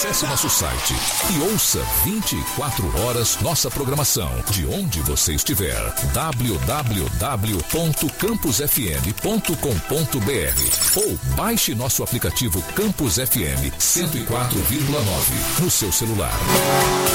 Acesse nosso site e ouça 24 horas nossa programação, de onde você estiver. www.campusfm.com.br ou baixe nosso aplicativo Campus FM 104,9 no seu celular.